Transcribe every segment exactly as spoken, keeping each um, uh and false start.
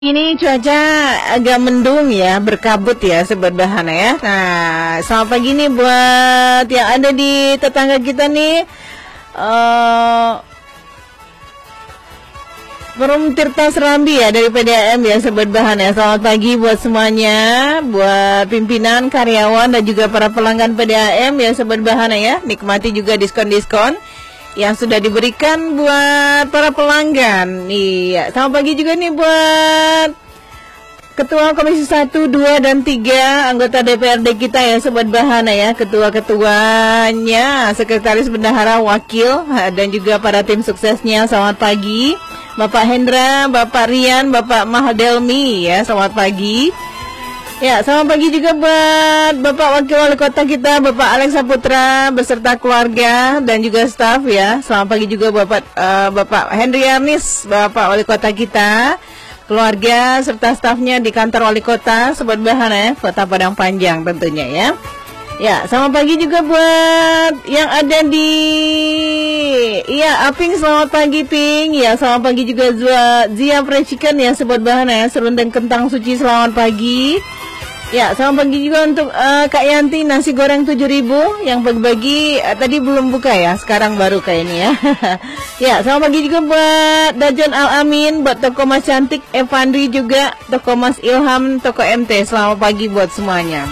Ini cuaca agak mendung ya, berkabut ya Sobat Bahana ya. Nah, selamat pagi nih buat yang ada di tetangga kita nih. Uh, Perum Tirta Serambi ya dari P D A M ya Sobat Bahana ya. Selamat pagi buat semuanya, buat pimpinan, karyawan dan juga para pelanggan P D A M ya Sobat Bahana ya. Nikmati juga diskon-diskon yang sudah diberikan buat para pelanggan. Iya, selamat pagi juga nih buat Ketua Komisi satu, dua, dan tiga anggota D P R D kita ya Sobat Bahana ya. Ketua-ketuanya, Sekretaris Bendahara, Wakil, dan juga para tim suksesnya. Selamat pagi Bapak Hendra, Bapak Rian, Bapak Mahadelmi ya. Selamat pagi. Ya, selamat pagi juga buat Bapak Wakil Wali Kota kita, Bapak Alex Saputra beserta keluarga dan juga staf ya. Selamat pagi juga Bapak uh, Bapak Henry Arnis, Bapak Wali Kota kita, keluarga serta stafnya di kantor Wali Kota Sobat Bahana ya, Kota Padang Panjang tentunya ya. Ya, selamat pagi juga buat yang ada di Iya, Aping, selamat pagi Ping. Ya, selamat pagi juga Zia, Zia Frecikan ya Sobat Bahana ya, serundeng kentang suci, selamat pagi. Ya, selamat pagi juga untuk uh, Kak Yanti, nasi goreng tujuh ribu yang pagi-pagi uh, tadi belum buka ya, sekarang baru kayaknya ya. Ya, selamat pagi juga buat Dajon Al-Amin, buat Toko Mas Cantik, Evandri juga, Toko Mas Ilham, Toko M T. Selamat pagi buat semuanya.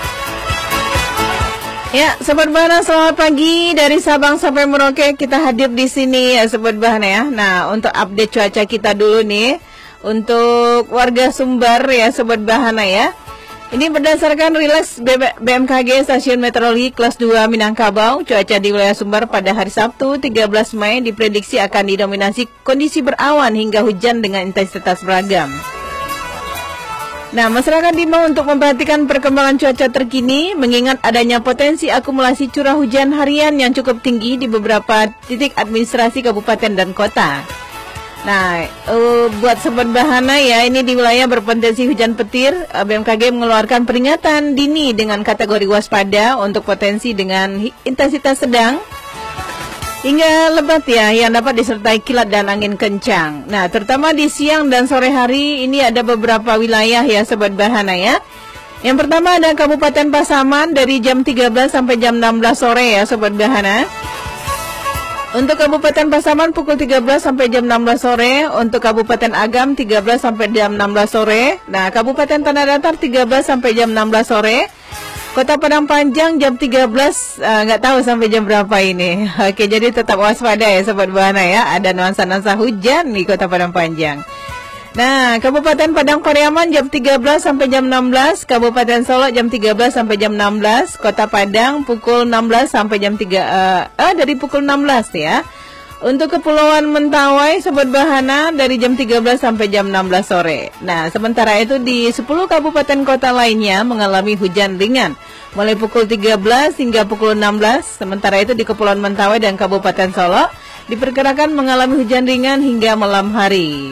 Ya, Sobat Bahana, selamat pagi dari Sabang sampai Merauke, kita hadir di sini ya Sobat Bahana ya. Nah, untuk update cuaca kita dulu nih untuk warga Sumbar ya Sobat Bahana ya. Ini berdasarkan rilis B M K G Stasiun Meteorologi Kelas dua Minangkabau, cuaca di wilayah Sumbar pada hari Sabtu tiga belas Mei diprediksi akan didominasi kondisi berawan hingga hujan dengan intensitas beragam. Nah, masyarakat diimbau untuk memperhatikan perkembangan cuaca terkini, mengingat adanya potensi akumulasi curah hujan harian yang cukup tinggi di beberapa titik administrasi kabupaten dan kota. Nah, uh, buat Sobat Bahana ya, ini di wilayah berpotensi hujan petir, uh, B M K G mengeluarkan peringatan dini dengan kategori waspada untuk potensi dengan intensitas sedang hingga lebat ya, yang dapat disertai kilat dan angin kencang. Nah, terutama di siang dan sore hari ini ada beberapa wilayah ya Sobat Bahana ya. Yang pertama ada Kabupaten Pasaman dari jam tiga belas sampai jam enam belas sore ya Sobat Bahana. Untuk Kabupaten Pasaman pukul tiga belas sampai jam enam belas sore, untuk Kabupaten Agam tiga belas sampai jam enam belas sore. Nah, Kabupaten Tanah Datar tiga belas sampai jam enam belas sore. Kota Padang Panjang jam tiga belas, nggak uh, tahu sampai jam berapa ini. Oke, jadi tetap waspada ya Sobat Bahana ya, ada nuansa-nuansa hujan di Kota Padang Panjang. Nah, Kabupaten Padang Pariaman jam tiga belas sampai jam enam belas, Kabupaten Solo jam tiga belas sampai jam enam belas, Kota Padang pukul enam belas sampai jam tiga, uh, uh, dari pukul enam belas ya. Untuk Kepulauan Mentawai Sobat Bahana dari jam tiga belas sampai jam enam belas sore. Nah, sementara itu di sepuluh kabupaten kota lainnya mengalami hujan ringan mulai pukul tiga belas hingga pukul enam belas. Sementara itu di Kepulauan Mentawai dan Kabupaten Solo diperkirakan mengalami hujan ringan hingga malam hari.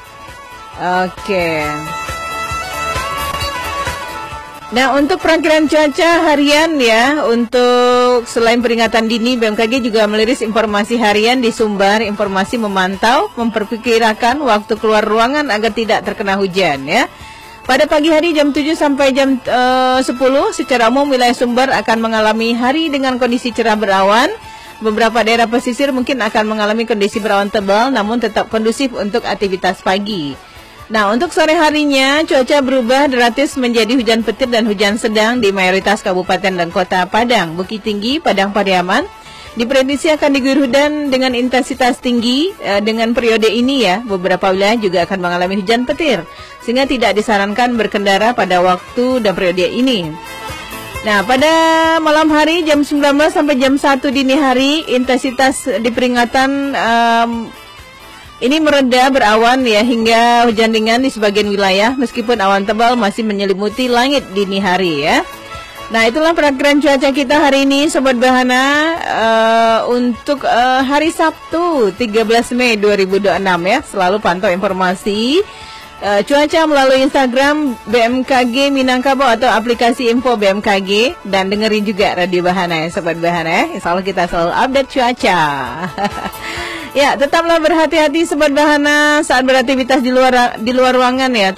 Oke. Nah, untuk perakiraan cuaca harian ya, untuk selain peringatan dini, B M K G juga meliris informasi harian di Sumbar, informasi memantau, memperkirakan waktu keluar ruangan agar tidak terkena hujan ya. Pada pagi hari jam tujuh sampai jam uh, sepuluh, secara umum wilayah Sumbar akan mengalami hari dengan kondisi cerah berawan. Beberapa daerah pesisir mungkin akan mengalami kondisi berawan tebal, namun tetap kondusif untuk aktivitas pagi. Nah, untuk sore harinya cuaca berubah drastis menjadi hujan petir dan hujan sedang di mayoritas kabupaten dan kota Padang, Bukit Tinggi, Padang Pariaman. Diprediksi akan diguyur hujan dengan intensitas tinggi. E, dengan periode ini ya, beberapa wilayah juga akan mengalami hujan petir, sehingga tidak disarankan berkendara pada waktu dan periode ini. Nah, pada malam hari jam sembilan belas sampai jam satu dini hari, intensitas di peringatan um, ini mereda berawan ya hingga hujan ringan di sebagian wilayah, meskipun awan tebal masih menyelimuti langit dini hari ya. Nah, itulah perakiraan cuaca kita hari ini Sobat Bahana uh, untuk uh, hari Sabtu tiga belas Mei dua ribu dua puluh enam ya. Selalu pantau informasi uh, cuaca melalui Instagram B M K G Minangkabau atau aplikasi info B M K G, dan dengerin juga Radio Bahana ya Sobat Bahana ya. Insya Allah kita selalu update cuaca. Ya, tetaplah berhati-hati Sobat Bahana saat beraktivitas di luar di luar ruangan ya.